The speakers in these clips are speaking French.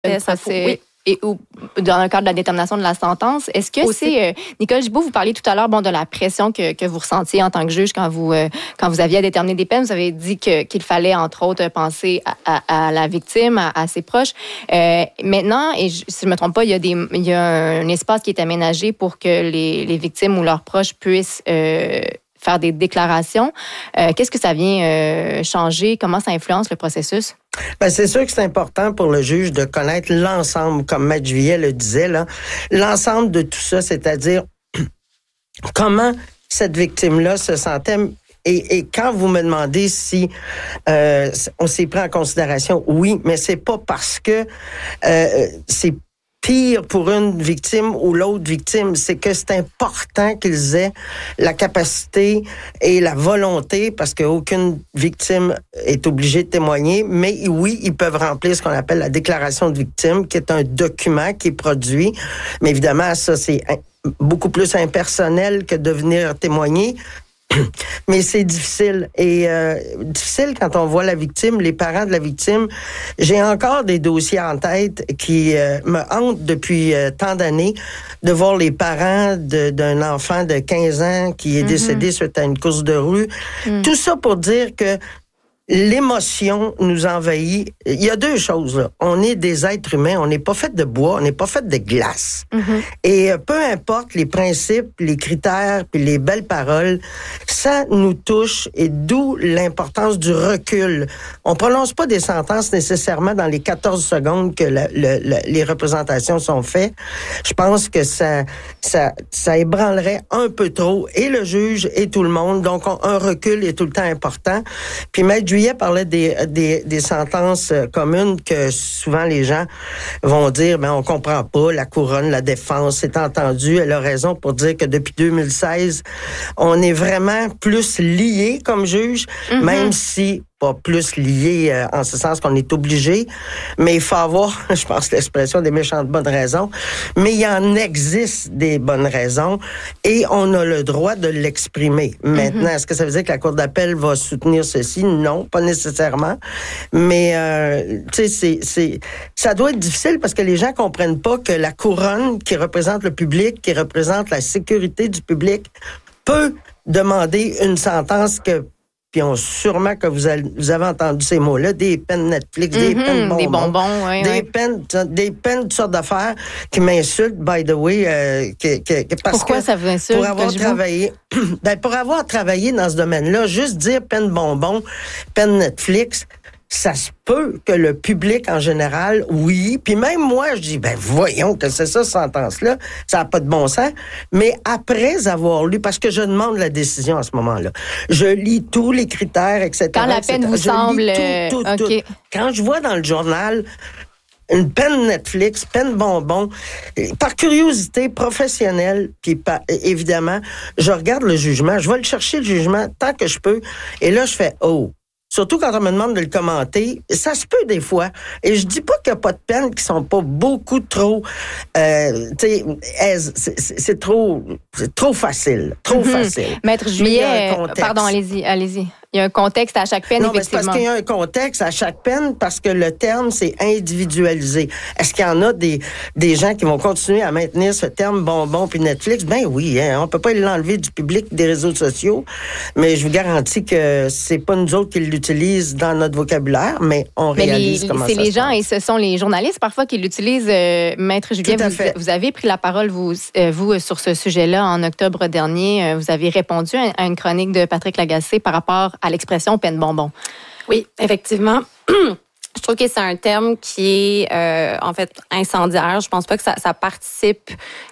Oui. Et dans le cadre de la détermination de la sentence, est-ce que c'est... Nicole Gibault, vous parliez tout à l'heure de la pression que vous ressentiez en tant que juge quand vous aviez à déterminer des peines. Vous avez dit qu'il fallait, entre autres, penser à la victime, à ses proches. Maintenant, et si je ne me trompe pas, il y a un espace qui est aménagé pour que les victimes ou leurs proches puissent faire des déclarations. Qu'est-ce que ça vient changer? Comment ça influence le processus? Ben, c'est sûr que c'est important pour le juge de connaître l'ensemble, comme Maître Juillet le disait, là, l'ensemble de tout ça, c'est-à-dire comment cette victime-là se sentait. Et quand vous me demandez si on s'est pris en considération, oui, mais c'est pas parce que c'est pire pour une victime ou l'autre victime, c'est que c'est important qu'ils aient la capacité et la volonté, parce qu'aucune victime est obligée de témoigner, mais oui, ils peuvent remplir ce qu'on appelle la déclaration de victime, qui est un document qui est produit. Mais évidemment, ça, c'est beaucoup plus impersonnel que de venir témoigner. Mais c'est difficile. Et difficile quand on voit la victime, les parents de la victime. J'ai encore des dossiers en tête qui me hantent depuis tant d'années, de voir les parents d'un enfant de 15 ans qui est décédé suite à une course de rue. Tout ça pour dire que l'émotion nous envahit. Il y a deux choses, là. On est des êtres humains, on n'est pas fait de bois, on n'est pas fait de glace. Et peu importe les principes, les critères, puis les belles paroles, ça nous touche, et d'où l'importance du recul. On prononce pas des sentences nécessairement dans les 14 secondes que les représentations sont faites. Je pense que ça ébranlerait un peu trop et le juge et tout le monde. Donc, un recul est tout le temps important. Puis, Maître Juillet parlait des sentences communes que souvent les gens vont dire, ben on comprend pas, la couronne, la défense, c'est entendu. Elle a raison pour dire que depuis 2016, on est vraiment plus liés comme juge, même si pas plus liés en ce sens qu'on est obligé, mais il faut avoir, je pense, l'expression des méchantes bonnes raisons, mais il y en existe des bonnes raisons et on a le droit de l'exprimer. Maintenant, est-ce que ça veut dire que la Cour d'appel va soutenir ceci? Non, pas nécessairement, mais tu sais, ça doit être difficile parce que les gens comprennent pas que la couronne qui représente le public, qui représente la sécurité du public, peut demander une sentence que puis sûrement que vous avez entendu ces mots-là, des peines Netflix, des peines bonbons. Des bonbons, oui. Des peines, toutes sortes d'affaires qui m'insultent, by the way. Pourquoi ça vous insulte? Pour avoir travaillé dans ce domaine-là, juste dire peine bonbons, peine Netflix, ça se peut que le public en général, oui, puis même moi, je dis, ben voyons que c'est ça, cette sentence-là, ça n'a pas de bon sens, mais après avoir lu, parce que je demande la décision à ce moment-là, je lis tous les critères, etc. Quand la peine vous semble... Tout. Quand je vois dans le journal une peine Netflix, peine bonbon, par curiosité professionnelle, puis évidemment, je regarde le jugement, je vais le chercher, le jugement, tant que je peux, et là, je fais « Oh ». Surtout quand on me demande de le commenter, ça se peut des fois. Et je dis pas qu'il n'y a pas de peines qui sont pas beaucoup trop, c'est trop facile, facile. Maître Juillet, pardon, allez-y. Il y a un contexte à chaque peine, effectivement. C'est parce qu'il y a un contexte à chaque peine parce que le terme, c'est individualisé. Est-ce qu'il y en a des gens qui vont continuer à maintenir ce terme bonbon puis Netflix? Ben oui, hein, on peut pas l'enlever du public des réseaux sociaux, mais je vous garantis que c'est pas nous autres qui l'utilisent dans notre vocabulaire, mais on réalise comment ça se passe. C'est les gens et ce sont les journalistes parfois qui l'utilisent. Maître Julien, vous avez pris la parole, vous, sur ce sujet-là en octobre dernier. Vous avez répondu à une chronique de Patrick Lagacé par rapport à l'expression peine bonbon. Oui, effectivement. Je trouve que c'est un terme qui est en fait incendiaire. Je pense pas que ça participe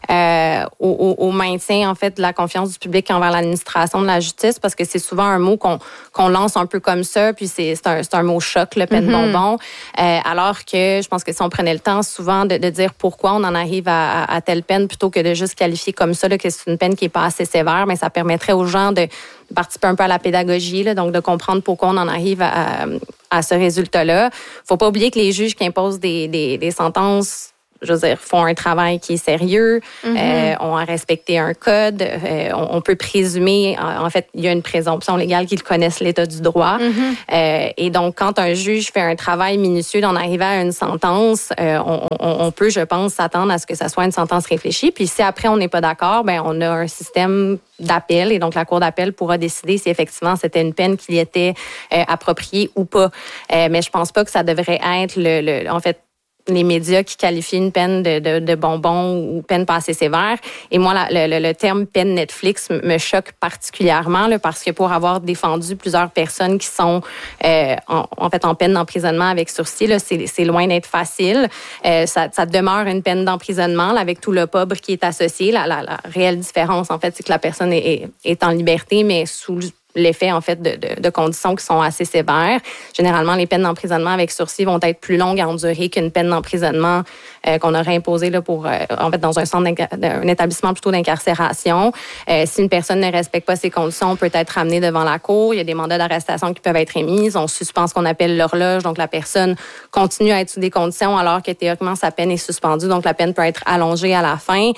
au maintien en fait de la confiance du public envers l'administration de la justice, parce que c'est souvent un mot qu'on lance un peu comme ça, puis c'est un mot choc, le peine bonbon. Alors que je pense que si on prenait le temps souvent de dire pourquoi on en arrive à telle peine, plutôt que de juste qualifier comme ça là, que c'est une peine qui est pas assez sévère, mais ça permettrait aux gens de participer un peu à la pédagogie, là, donc de comprendre pourquoi on en arrive à ce résultat-là. Faut pas oublier que les juges qui imposent des sentences je veux dire, font un travail qui est sérieux, ont à respecter un code. On peut présumer, en fait, il y a une présomption légale qu'ils connaissent l'état du droit. Et donc, quand un juge fait un travail minutieux d'en arriver à une sentence, on peut, je pense, s'attendre à ce que ça soit une sentence réfléchie. Puis si après on n'est pas d'accord, ben on a un système d'appel et donc la Cour d'appel pourra décider si effectivement c'était une peine qui était appropriée ou pas. Mais je pense pas que ça devrait être en fait, les médias qui qualifient une peine de bonbon ou peine pas assez sévère. Et moi, le terme peine Netflix me choque particulièrement là, parce que pour avoir défendu plusieurs personnes qui sont en fait en peine d'emprisonnement avec sursis, là, c'est loin d'être facile. Ça demeure une peine d'emprisonnement là, avec tout l'opprobre qui est associé. La réelle différence, en fait, c'est que la personne est en liberté, mais sous l'effet, en fait, de conditions qui sont assez sévères. Généralement, les peines d'emprisonnement avec sursis vont être plus longues à endurer qu'une peine d'emprisonnement qu'on aurait imposée là, pour, en fait, dans un établissement plutôt d'incarcération. Si une personne ne respecte pas ces conditions, on peut être ramenée devant la cour. Il y a des mandats d'arrestation qui peuvent être émis. On suspend ce qu'on appelle l'horloge. Donc, la personne continue à être sous des conditions alors que théoriquement, sa peine est suspendue. Donc, la peine peut être allongée à la fin.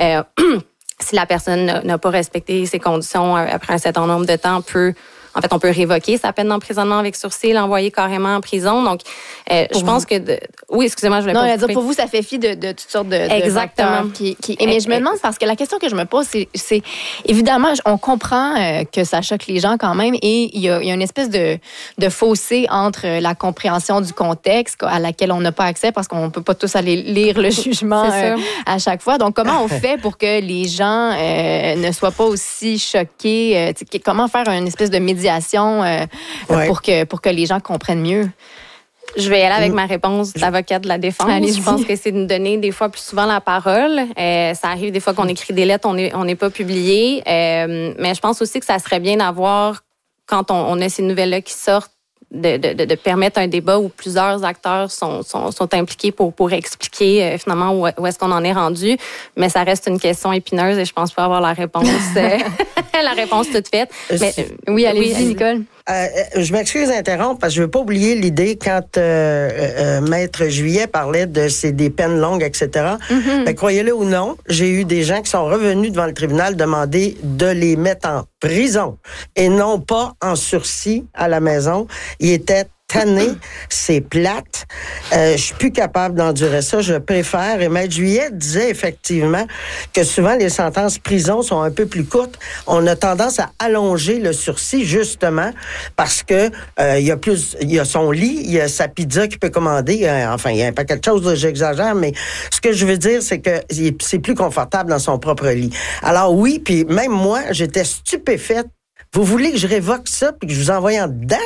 Si la personne n'a pas respecté ces conditions après un certain nombre de temps, on peut révoquer sa peine d'emprisonnement avec sursis et l'envoyer carrément en prison. Donc, je pense que... Oui, excusez-moi, je voulais pas... Non, pour vous, ça fait fi de toutes sortes de Exactement. Mais je me demande, parce que la question que je me pose, c'est évidemment, on comprend que ça choque les gens quand même et il y a une espèce de fossé entre la compréhension du contexte à laquelle on n'a pas accès parce qu'on peut pas tous aller lire le jugement à chaque fois. Donc, comment on fait pour que les gens ne soient pas aussi choqués? Comment faire une espèce de médiation pour que les gens comprennent mieux? Je vais y aller avec ma réponse d'avocat de la défense. Allez-y. Je pense que c'est de nous donner des fois plus souvent la parole. Ça arrive des fois qu'on écrit des lettres, on n'est pas publié. Mais je pense aussi que ça serait bien d'avoir, quand on a ces nouvelles-là qui sortent, de permettre un débat où plusieurs acteurs sont impliqués pour expliquer finalement où est-ce qu'on en est rendu. Mais ça reste une question épineuse et je pense pas avoir la réponse la réponse toute faite. Mais, oui, allez-y, Nicole. Je m'excuse d'interrompre parce que je veux pas oublier l'idée quand Maître Juillet parlait de des peines longues, etc. Ben, croyez-le ou non, j'ai eu des gens qui sont revenus devant le tribunal demander de les mettre en prison et non pas en sursis à la maison. Ils étaient tannés, c'est plate. Je suis plus capable d'endurer ça. Je préfère. Et Maître Juillet disait effectivement que souvent les sentences prison sont un peu plus courtes. On a tendance à allonger le sursis justement parce que il y a son lit, il y a sa pizza qu'il peut commander. Enfin, il y a un paquet de choses, j'exagère, mais ce que je veux dire, c'est que c'est plus confortable dans son propre lit. Alors oui, puis même moi, j'étais stupéfaite. Vous voulez que je révoque ça puis que je vous envoie en dedans?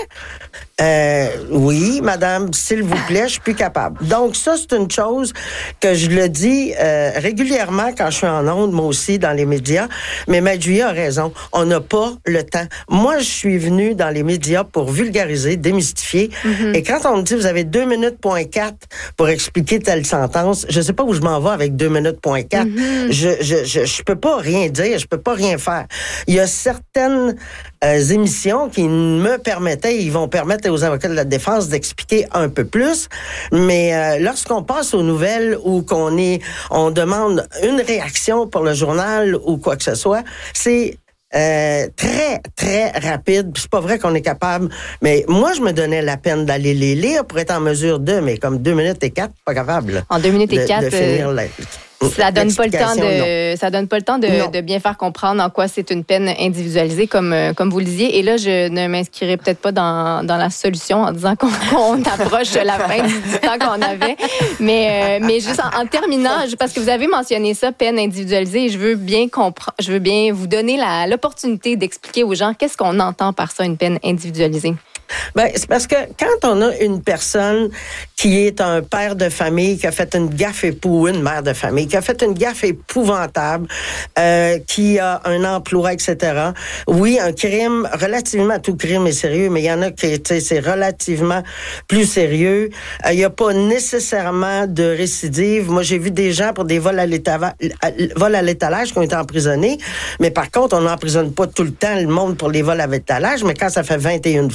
Oui, madame, s'il vous plaît, je suis plus capable. Donc, ça, c'est une chose que je le dis régulièrement quand je suis en ondes, moi aussi, dans les médias. Mais Maître Juillet a raison. On n'a pas le temps. Moi, je suis venue dans les médias pour vulgariser, démystifier. Et quand on me dit, vous avez 2 minutes.4 pour expliquer telle sentence, je sais pas où je m'en vais avec 2 minutes.4. Je peux pas rien dire, je peux pas rien faire. Il y a certaines émissions qui me permettaient, ils vont permettre aux avocats de la défense d'expliquer un peu plus, mais lorsqu'on passe aux nouvelles ou on demande une réaction pour le journal ou quoi que ce soit, c'est très, très rapide. C'est pas vrai qu'on est capable, mais moi, je me donnais la peine d'aller les lire pour être en mesure mais comme 2 minutes et 4, pas capable. En 2 minutes et 4, de finir ça donne pas le temps de bien faire comprendre en quoi c'est une peine individualisée, comme vous le disiez. Et là, je ne m'inscrirai peut-être pas dans la solution en disant qu'on approche la fin du temps qu'on avait. Mais juste en terminant, parce que vous avez mentionné ça, peine individualisée, et je veux bien vous donner l'opportunité d'expliquer aux gens qu'est-ce qu'on entend par ça, une peine individualisée. Ben, c'est parce que quand on a une personne qui est un père de famille, qui a fait une gaffe une mère de famille, qui a fait une gaffe épouvantable, qui a un emploi, etc. Oui, un crime, relativement tout crime est sérieux, mais il y en a qui, c'est relativement plus sérieux. Il n'y a pas nécessairement de récidive. Moi, j'ai vu des gens pour des vols à l'étalage qui ont été emprisonnés, mais par contre, on n'emprisonne pas tout le temps le monde pour les vols à l'étalage, mais quand ça fait 21 fois, peut-être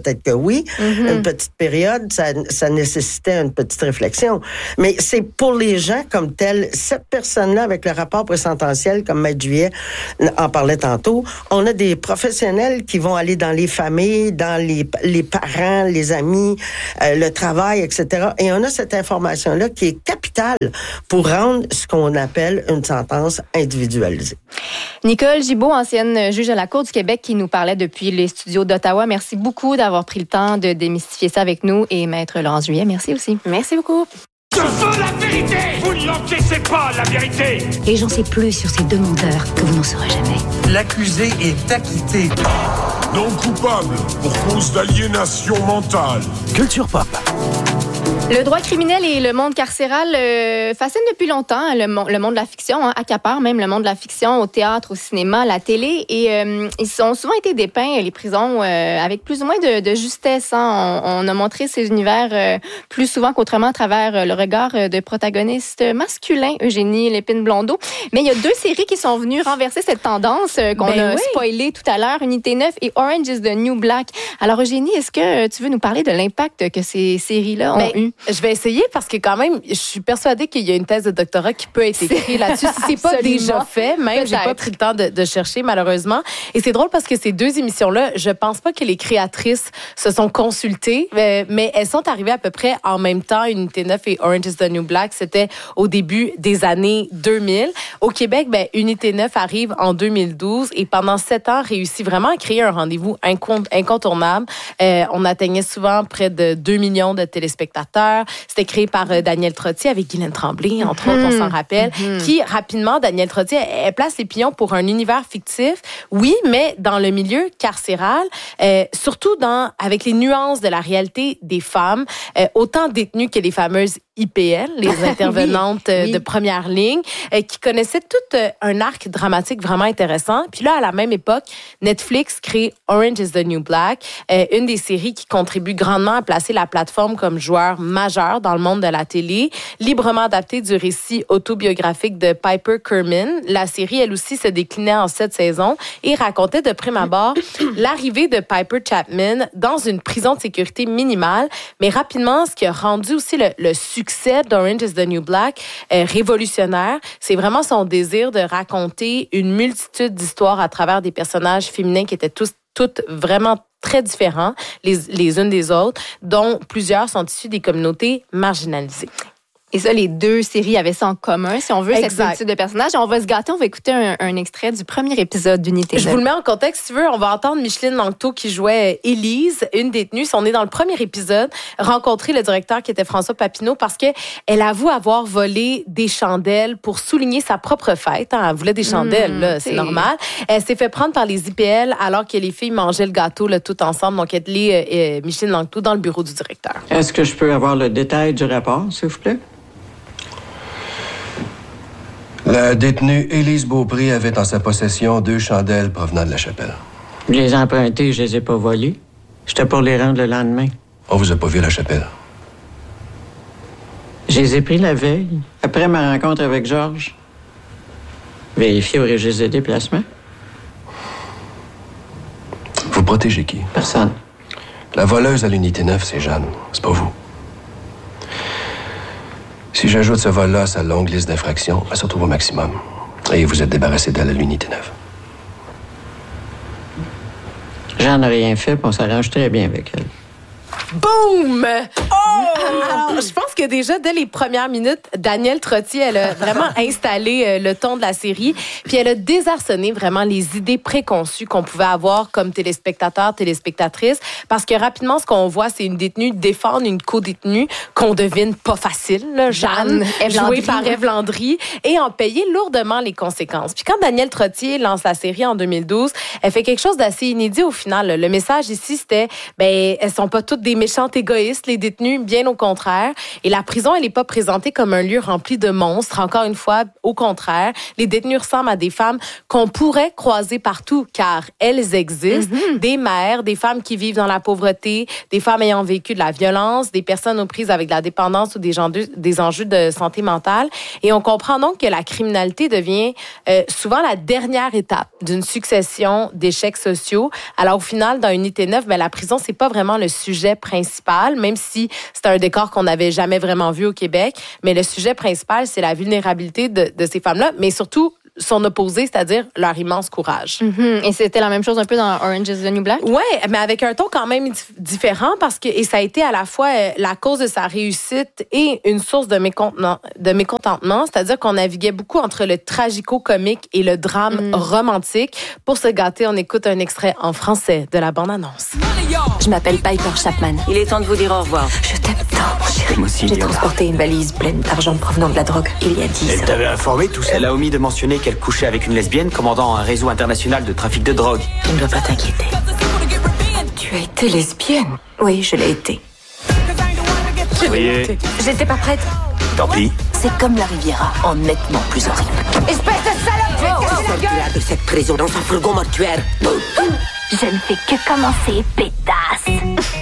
peut-être que oui. Une petite période, ça nécessitait une petite réflexion. Mais c'est pour les gens comme tels, cette personne-là, avec le rapport présententiel, comme Maître Juillet en parlait tantôt, on a des professionnels qui vont aller dans les familles, dans les parents, les amis, le travail, etc. Et on a cette information-là qui est capitale pour rendre ce qu'on appelle une sentence individualisée. Nicole Gibault, ancienne juge à la Cour du Québec, qui nous parlait depuis les studios d'Ottawa. Merci beaucoup d'avoir pris le temps de démystifier ça avec nous. Et Maître Laurence Juillet, merci aussi. Merci beaucoup. Je veux la vérité! Vous ne l'encaissez pas, la vérité! Et j'en sais plus sur ces demandeurs que vous n'en saurez jamais. L'accusé est acquitté. Non coupable pour cause d'aliénation mentale. Culture pop. Le droit criminel et le monde carcéral fascinent depuis longtemps le monde de la fiction, accapare même le monde de la fiction au théâtre, au cinéma, à la télé. Et ils ont souvent été dépeints, les prisons, avec plus ou moins de justesse. On a montré ces univers plus souvent qu'autrement à travers le regard de protagonistes masculins, Eugénie Lépine-Blondeau. Mais il y a 2 séries qui sont venues renverser cette tendance qu'on a spoilée tout à l'heure, Unité 9 et Orange is the New Black. Alors Eugénie, est-ce que tu veux nous parler de l'impact que ces séries-là ont eu? Je vais essayer parce que quand même, je suis persuadée qu'il y a une thèse de doctorat qui peut être écrite là-dessus. Si c'est pas déjà fait, même, j'ai pas pris le temps de chercher, malheureusement. Et c'est drôle parce que ces 2 émissions-là, je pense pas que les créatrices se sont consultées, mais elles sont arrivées à peu près en même temps, Unité 9 et Orange is the New Black. C'était au début des années 2000. Au Québec, Unité 9 arrive en 2012 et pendant 7 ans, réussit vraiment à créer un rendez-vous incontournable. On atteignait souvent près de 2 millions de téléspectateurs. C'était créé par Daniel Trottier avec Guylaine Tremblay, entre autres, on s'en rappelle, qui, rapidement, Daniel Trottier, elle place les pions pour un univers fictif, oui, mais dans le milieu carcéral, surtout avec les nuances de la réalité des femmes, autant détenues que les fameuses IPL, les intervenantes de première ligne, qui connaissaient tout un arc dramatique vraiment intéressant. Puis là, à la même époque, Netflix crée Orange is the New Black, une des séries qui contribue grandement à placer la plateforme comme joueur majeur dans le monde de la télé, librement adaptée du récit autobiographique de Piper Kerman. La série, elle aussi, se déclinait en 7 saisons et racontait de prime abord l'arrivée de Piper Chapman dans une prison de sécurité minimale, mais rapidement, ce qui a rendu aussi le succès d'Orange is the New Black révolutionnaire, c'est vraiment son désir de raconter une multitude d'histoires à travers des personnages féminins qui étaient toutes vraiment très différents les unes des autres, dont plusieurs sont issus des communautés marginalisées. Et ça, les 2 séries avaient ça en commun, si on veut, exact. cette multitude de personnages. On va se gâter, on va écouter un extrait du premier épisode d'Unité 9. Je vous le mets en contexte, si tu veux. On va entendre Micheline Langto qui jouait Élise, une détenue. On est dans le premier épisode, rencontrer le directeur qui était François Papineau parce qu'elle avoue avoir volé des chandelles pour souligner sa propre fête. Elle voulait des chandelles, là, c'est normal. Elle s'est fait prendre par les IPL alors que les filles mangeaient le gâteau là, tout ensemble. Donc, elle est Micheline Langto dans le bureau du directeur. Est-ce que je peux avoir le détail du rapport, s'il vous plaît? La détenue Élise Beaupré avait en sa possession 2 chandelles provenant de la chapelle. Je les ai empruntées, je les ai pas volées. J'étais pour les rendre le lendemain. On vous a pas vu à la chapelle? Je les ai pris la veille, après ma rencontre avec Georges. Vérifier au registre de déplacement. Vous protégez qui? Personne. La voleuse à l'Unité 9, c'est Jeanne. C'est pas vous. Si j'ajoute ce vol-là à sa longue liste d'infractions, elle se retrouve au maximum. Et vous êtes débarrassé d'elle à l'Unité 9. Jeanne n'a rien fait, puis on s'arrange très bien avec elle. Boum! Alors, je pense que déjà, dès les premières minutes, Danielle Trottier, elle a vraiment installé le ton de la série, puis elle a désarçonné vraiment les idées préconçues qu'on pouvait avoir comme téléspectateur, téléspectatrice, parce que rapidement, ce qu'on voit, c'est une détenue défendre une co-détenue qu'on devine pas facile, là, Jeanne, jouée par Ève Landry, et en payer lourdement les conséquences. Puis quand Danielle Trottier lance la série en 2012, elle fait quelque chose d'assez inédit au final. Le message ici, c'était, elles sont pas toutes des méchantes égoïstes, les détenues, bien au contraire. Et la prison, elle n'est pas présentée comme un lieu rempli de monstres. Encore une fois, au contraire, les détenus ressemblent à des femmes qu'on pourrait croiser partout, car elles existent. Des mères, des femmes qui vivent dans la pauvreté, des femmes ayant vécu de la violence, des personnes aux prises avec de la dépendance ou des enjeux de santé mentale. Et on comprend donc que la criminalité devient souvent la dernière étape d'une succession d'échecs sociaux. Alors au final, dans Unité 9, la prison, c'est pas vraiment le sujet principal, même si c'est un décor qu'on n'avait jamais vraiment vu au Québec. Mais le sujet principal, c'est la vulnérabilité de ces femmes-là, mais surtout son opposé, c'est-à-dire leur immense courage. Et c'était la même chose un peu dans Orange is the New Black? Ouais, mais avec un ton quand même différent parce que ça a été à la fois la cause de sa réussite et une source de mécontentement, c'est-à-dire qu'on naviguait beaucoup entre le tragico-comique et le drame romantique. Pour se gâter, on écoute un extrait en français de la bande-annonce. Je m'appelle Piper Chapman. Il est temps de vous dire au revoir. Je t'aime tant, mon chéri. Moi aussi, J'ai transporté une valise pleine d'argent provenant de la drogue il y a 10 ans. Elle t'avait informé tout ça? Elle a omis de mentionner qu'elle couchait avec une lesbienne commandant un réseau international de trafic de drogue. Tu ne dois pas t'inquiéter. Tu as été lesbienne? Oui, je l'ai été. Voyez, J'étais pas prête. tant pis. C'est comme la Riviera, en nettement plus horrible. Espèce de salope, je vais te casser la gueule! De cette prison dans un fourgon mortuaire. Je ne fais que commencer, pétasse!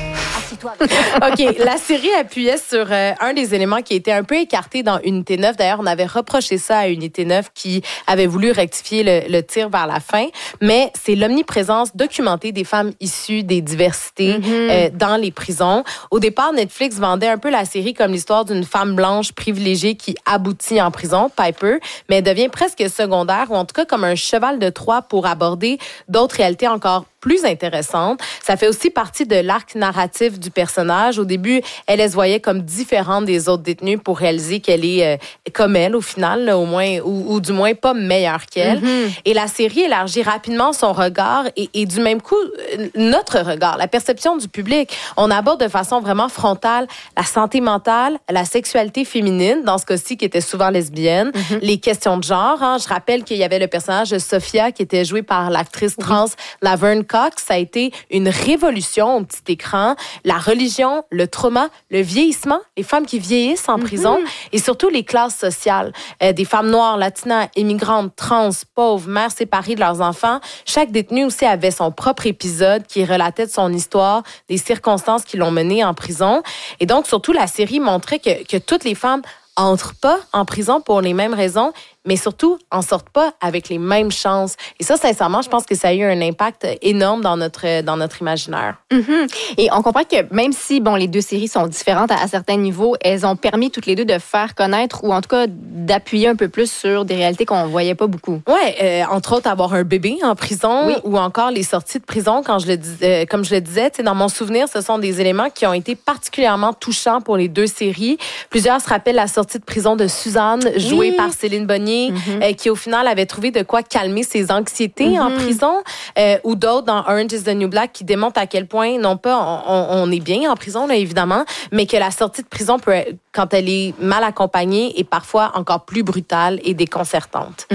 OK, la série appuyait sur un des éléments qui était un peu écarté dans Unité 9. D'ailleurs, on avait reproché ça à Unité 9 qui avait voulu rectifier le tir vers la fin. Mais c'est l'omniprésence documentée des femmes issues des diversités dans les prisons. Au départ, Netflix vendait un peu la série comme l'histoire d'une femme blanche privilégiée qui aboutit en prison, Piper, mais elle devient presque secondaire, ou en tout cas comme un cheval de Troie pour aborder d'autres réalités encore plus intéressante. Ça fait aussi partie de l'arc narratif du personnage. Au début, elle se voyait comme différente des autres détenues pour réaliser qu'elle est comme elle, au final, là, au moins, ou du moins pas meilleure qu'elle. Et la série élargit rapidement son regard et du même coup, notre regard, la perception du public. On aborde de façon vraiment frontale la santé mentale, la sexualité féminine, dans ce cas-ci, qui était souvent lesbienne, les questions de genre. Hein. Je rappelle qu'il y avait le personnage de Sophia qui était joué par l'actrice trans Laverne Cox. Ça a été une révolution au petit écran. La religion, le trauma, le vieillissement, les femmes qui vieillissent en prison et surtout les classes sociales. Des femmes noires, latinas, immigrantes, trans, pauvres, mères séparées de leurs enfants. Chaque détenu aussi avait son propre épisode qui relatait de son histoire, des circonstances qui l'ont mené en prison. Et donc, surtout, la série montrait que toutes les femmes entrent pas en prison pour les mêmes raisons, mais surtout, en sortent pas avec les mêmes chances. Et ça, sincèrement, je pense que ça a eu un impact énorme dans notre imaginaire. Et on comprend que même si, les deux séries sont différentes à certains niveaux, elles ont permis toutes les deux de faire connaître ou en tout cas d'appuyer un peu plus sur des réalités qu'on voyait pas beaucoup. Ouais, entre autres, avoir un bébé en prison ou encore les sorties de prison, comme je le disais, dans mon souvenir, ce sont des éléments qui ont été particulièrement touchants pour les deux séries. Plusieurs se rappellent la sortie de prison de Suzanne, jouée par Céline Bonnier, qui au final avait trouvé de quoi calmer ses anxiétés en prison, ou d'autres dans Orange is the New Black qui démontrent à quel point, non pas on est bien en prison, là, évidemment, mais que la sortie de prison peut, quand elle est mal accompagnée, est parfois encore plus brutale et déconcertante.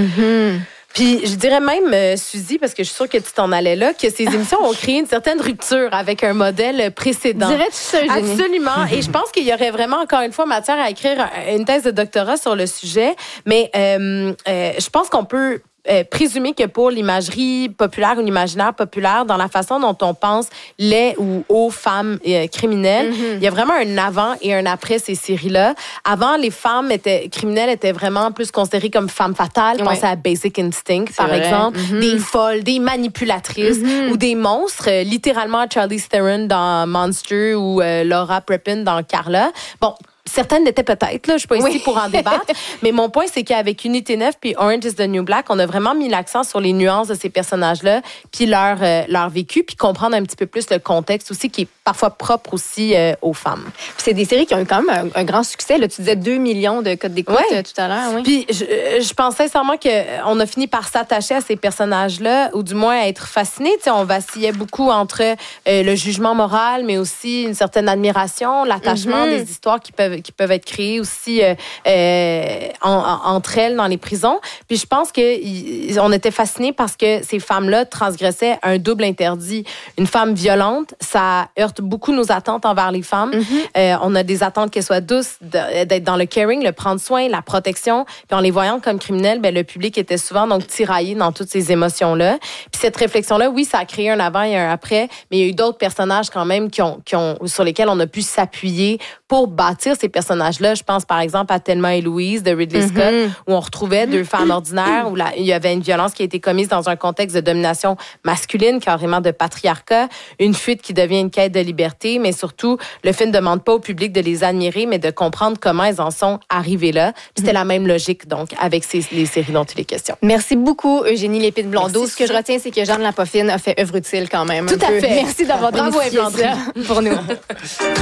Puis, je dirais même, Suzy, parce que je suis sûre que tu t'en allais là, que ces émissions ont créé une certaine rupture avec un modèle précédent. Dirais-tu ça, Eugénie? Absolument. Et je pense qu'il y aurait vraiment, encore une fois, matière à écrire une thèse de doctorat sur le sujet. Mais je pense qu'on peut présumer que pour l'imagerie populaire ou l'imaginaire populaire, dans la façon dont on pense les ou aux femmes criminelles, il y a vraiment un avant et un après ces séries-là. Avant, les femmes criminelles étaient vraiment plus considérées comme femmes fatales. Pensez à Basic Instinct, par exemple. Des folles, des manipulatrices ou des monstres, littéralement Charlize Theron dans Monster ou Laura Prepon dans Carla. Bon, certaines l'étaient peut-être, là, je suis pas ici pour en débattre, mais mon point, c'est qu'avec Unité 9 puis Orange is the New Black, on a vraiment mis l'accent sur les nuances de ces personnages-là, puis leur vécu, puis comprendre un petit peu plus le contexte aussi, qui est parfois propre aussi aux femmes. Puis c'est des séries qui ont eu quand même un grand succès. Là, tu disais 2 millions de codes d'écoute tout à l'heure. Oui. Puis je pense sincèrement qu'on a fini par s'attacher à ces personnages-là, ou du moins à être fascinés. Tu sais, on vacillait beaucoup entre le jugement moral, mais aussi une certaine admiration, l'attachement des histoires qui peuvent être créées aussi entre elles dans les prisons. Puis je pense qu'on était fascinés parce que ces femmes-là transgressaient un double interdit. Une femme violente, ça heurte beaucoup nos attentes envers les femmes. On a des attentes qu'elles soient douces, d'être dans le caring, le prendre soin, la protection. Puis en les voyant comme criminels, ben, le public était souvent donc tiraillé dans toutes ces émotions-là. Puis cette réflexion-là, oui, ça a créé un avant et un après, mais il y a eu d'autres personnages quand même sur lesquels on a pu s'appuyer pour bâtir ces personnages-là. Je pense par exemple à Thelma et Louise de Ridley Scott, où on retrouvait deux femmes ordinaires, où il y avait une violence qui a été commise dans un contexte de domination masculine, carrément de patriarcat, une fuite qui devient une quête de liberté, mais surtout, le film ne demande pas au public de les admirer, mais de comprendre comment elles en sont arrivées là. Puis c'était la même logique, donc, avec les séries dont il est question. Merci beaucoup, Eugénie Lépine-Blondeau. Ce que je retiens, c'est que Jeanne Lapoffine a fait œuvre utile quand même. Tout à fait. Merci d'avoir démystifié ça pour nous.